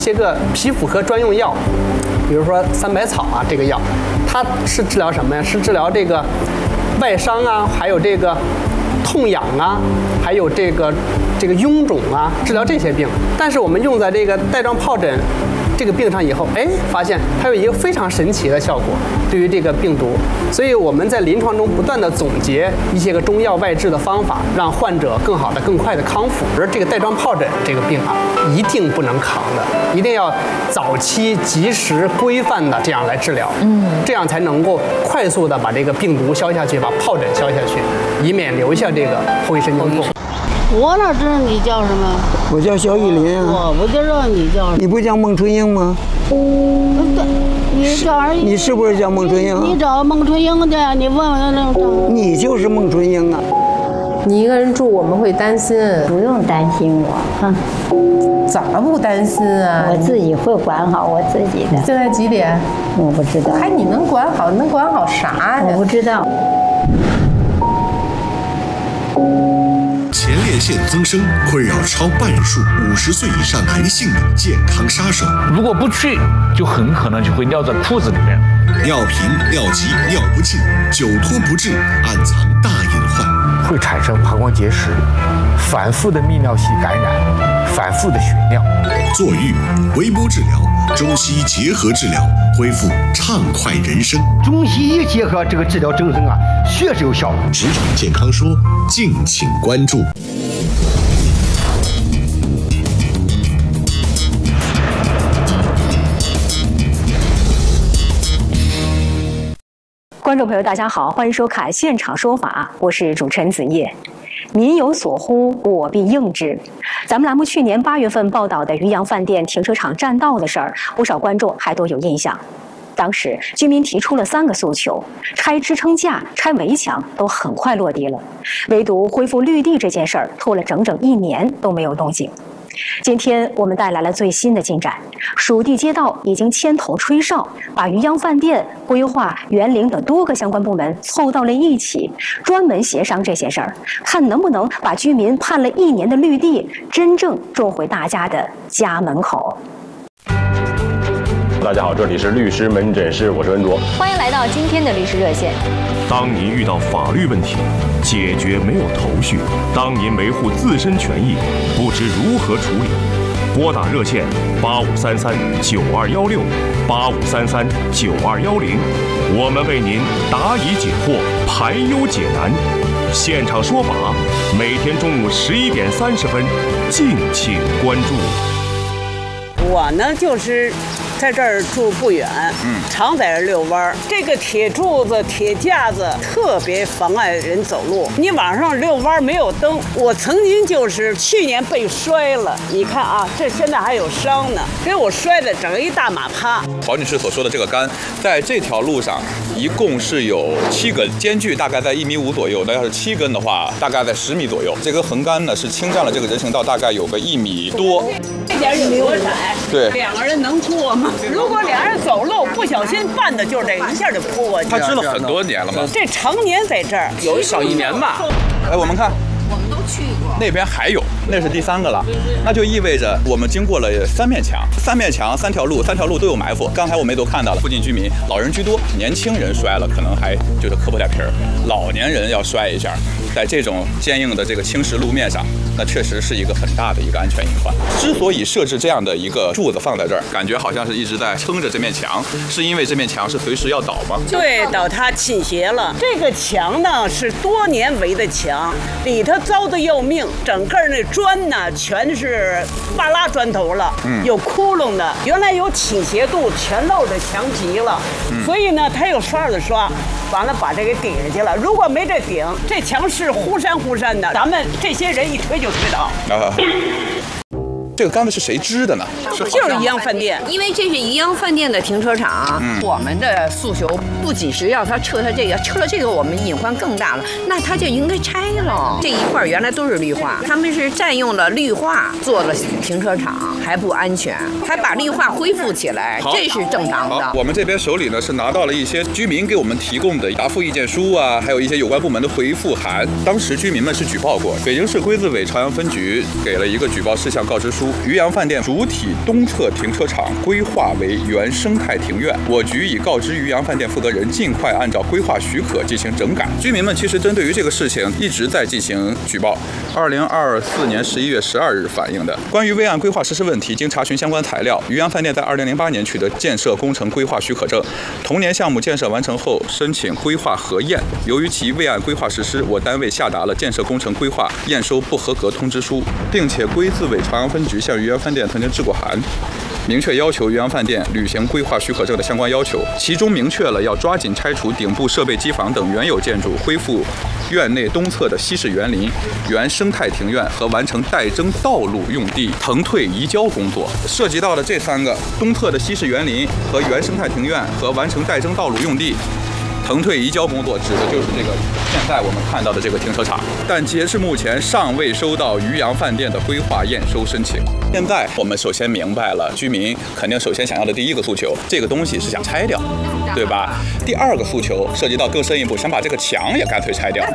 些个皮肤科专用药，比如说三百草啊，这个药，它是治疗什么呀？是治疗这个外伤啊，还有这个痛痒啊，还有这个臃肿啊，治疗这些病。但是我们用在这个带状疱疹这个病上以后，发现它有一个非常神奇的效果，对于这个病毒。所以我们在临床中不断的总结一些个中药外治的方法，让患者更好的、更快的康复。而这个带状疱疹这个病啊，一定不能扛的，一定要早期、及时、规范的这样来治疗，这样才能够快速的把这个病毒消下去，把疱疹消下去，以免留下这个后遗神经痛。 我哪知道你叫什么？ 我叫肖玉林啊。 我不知道你叫什么。 你不叫孟春英吗？ 对，你找你是不是叫孟春英？ 你找孟春英去，你问问那个。 你就是孟春英啊。 你一个人住，我们会担心。 不用担心我， 怎么不担心啊？ 我自己会管好我自己的。 现在几点？ 我不知道。 还你能管好？能管好啥呀？ 我不知道。 前列腺增生困扰超半数50岁以上男性的健康杀手。 如果不去，就很可能就会尿在裤子里面。 尿频、尿急、尿不尽，久拖不治，暗藏大隐患， 会产生膀胱结石，反复的泌尿系感染，反复的血尿。 坐浴、微波治疗、中西医结合治疗，恢复畅快人生。 中西医结合这个治疗增生啊，确实有效。 职场健康说，敬请关注。 观众朋友，大家好，欢迎收看《现场说法》，我是主持人子叶。民有所呼，我必应之。咱们栏目去年8月份报道的渔阳饭店停车场占道的事儿，不少观众还都有印象。当时居民提出了3个诉求，拆支撑架、拆围墙都很快落地了，唯独恢复绿地这件事儿拖了整整1年都没有动静。今天我们带来了最新的进展，属地街道已经牵头吹哨，把渔阳饭店、规划、园林等多个相关部门凑到了一起，专门协商这些事儿，看能不能把居民盼了1年的绿地真正种回大家的家门口。 大家好，这里是律师门诊室，我是恩卓， 欢迎来到今天的律师热线。 当您遇到法律问题，解决没有头绪；当您维护自身权益，不知如何处理，拨打热线8533-9216，8533-9210，我们为您答疑解惑，排忧解难。现场说法，每天中午11点30分，敬请关注。 我呢，就是在这儿住不远，常在这儿遛弯儿。这个铁柱子、铁架子特别妨碍人走路。你晚上遛弯儿没有灯，我曾经就是去年被摔了，你看啊，这现在还有伤呢，给我摔的整个一大马趴。 黄女士所说的这个杆，在这条路上一共是有7根，间距大概在1.5米左右。那要是7根的话，大概在10米左右。这根横杆呢是侵占了这个人行道，大概有个1米多。 这点有多窄？ 对 ，2个人能过吗？如果2人走路不小心绊的，就是这个一下就扑过去。 他支了很多年了吗？ 这常年在这儿， 有小1年吧。哎，我们看， 我们都去过。 那边还有，那是第3个了。那就意味着我们经过了3面墙，3面墙，3条路，3条路都有埋伏。刚才我们都看到了，附近居民老人居多，年轻人摔了可能还就是磕破点皮儿，老年人要摔一下，在这种坚硬的这个青石路面上，那确实是一个很大的一个安全隐患。之所以设置这样的一个柱子放在这儿，感觉好像是一直在撑着这面墙，是因为这面墙是随时要倒吗？ 对，倒塌倾斜了。这个墙呢是多年围的墙，里头糟的要命，整个那砖呢全是巴拉砖头了，有窟窿的，原来有倾斜度，全露着墙皮了，所以呢他又刷了刷，完了把这给顶下去了。如果没这顶，这墙是忽闪忽闪的，咱们这些人一推就推倒。 这个杆子是谁支的呢？ 就是渔阳饭店， 因为这是渔阳饭店的停车场。我们的诉求不仅是要他撤他这个，撤了这个我们隐患更大了，那他就应该拆了。这一块原来都是绿化，他们是占用了绿化做了停车场，还不安全，还把绿化恢复起来，这是正常的。 我们这边手里呢是拿到了一些居民给我们提供的答复意见书啊，还有一些有关部门的回复函。当时居民们是举报过，北京市规资委朝阳分局给了一个举报事项告知书。 渔阳饭店主体东侧停车场规划为原生态庭院，我局已告知渔阳饭店负责人尽快按照规划许可进行整改。居民们其实针对于这个事情一直在进行举报。2024年11月12日反映的关于未按规划实施问题，经查询相关材料，渔阳饭店在2008年取得建设工程规划许可证，同年项目建设完成后申请规划核验，由于其未按规划实施，我单位下达了建设工程规划验收不合格通知书，并且归自委朝阳分局向渔阳饭店曾经致过函，明确要求渔阳饭店履行规划许可证的相关要求，其中明确了要抓紧拆除顶部设备机房等原有建筑，恢复院内东侧的西式园林、原生态庭院和完成代征道路用地腾退移交工作。涉及到的这3个，东侧的西式园林和原生态庭院和完成代征道路用地腾退移交工作，指的就是这个现在我们看到的这个停车场，但截至目前尚未收到渔阳饭店的规划验收申请。现在我们首先明白了，居民肯定首先想要的第一个诉求，这个东西是想拆掉，对吧？第二个诉求涉及到更深一步，想把这个墙也干脆拆掉。